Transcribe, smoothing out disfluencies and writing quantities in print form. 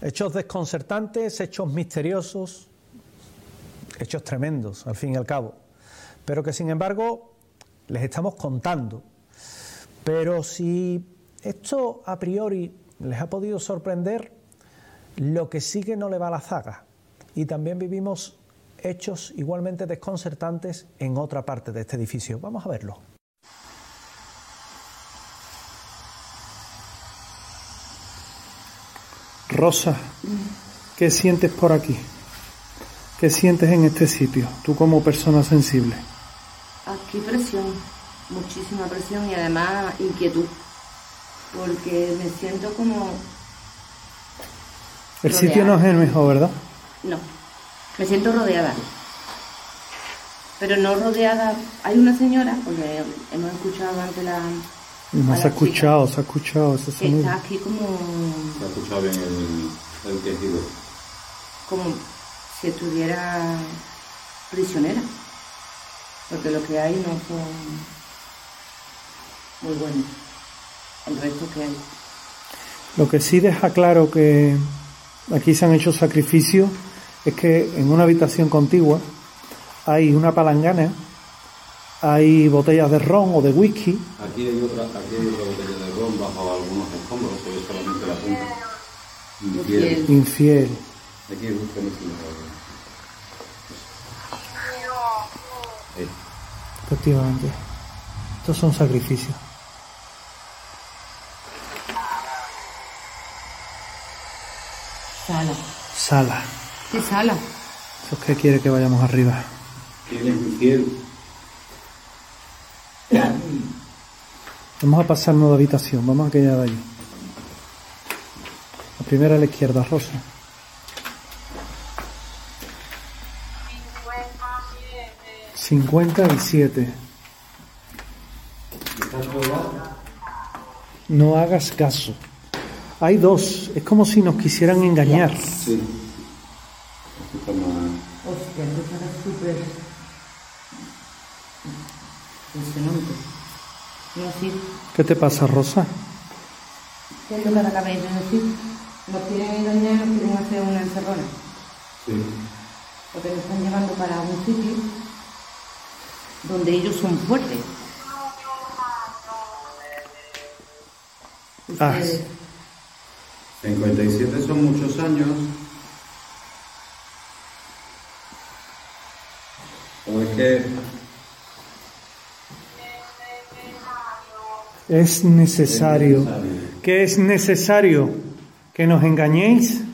Hechos desconcertantes, hechos misteriosos, hechos tremendos, al fin y al cabo, pero que sin embargo les estamos contando. Pero si esto a priori les ha podido sorprender, lo que sí que no le va a la zaga. Y también vivimos hechos igualmente desconcertantes en otra parte de este edificio. Vamos a verlo. Rosa, ¿qué sientes por aquí? ¿Qué sientes en este sitio, tú como persona sensible? Aquí presión, muchísima presión y además inquietud, porque me siento como... El sitio no es el mejor, ¿verdad? No, me siento rodeada, pero no rodeada... Hay una señora, porque hemos escuchado antes la... No se ha escuchado ese sonido. Está aquí como... Se ha escuchado bien el quejido. Como si estuviera prisionera, porque lo que hay no son muy buenos, el resto que hay. Lo que sí deja claro que aquí se han hecho sacrificios es que en una habitación contigua hay una palangana, hay botellas de ron o de whisky. Aquí hay otra botella de ron bajo algunos escombros, pero solamente la punta. Infiel. Aquí es justo Efectivamente. Estos son sacrificios. Sala. ¿Qué sala? Eso es que quiere que vayamos arriba. ¿Quién es infiel? Vamos a pasarnos de habitación. Vamos a aquella de allí. La primera a la izquierda, Rosa. 57. No hagas caso. Hay dos. Es como si nos quisieran engañar. Sí. Hostia, esto está súper impresionante. No, sí. ¿Qué te pasa, Rosa? ¿Qué es lo que acabáis de decir? Nos quieren engañar, nos quieren hacer una encerrona. Sí. Porque nos están llevando para un sitio donde ellos son fuertes. Ah. 57 son muchos años. ¿O es que es necesario? ¿Que es necesario que nos engañéis?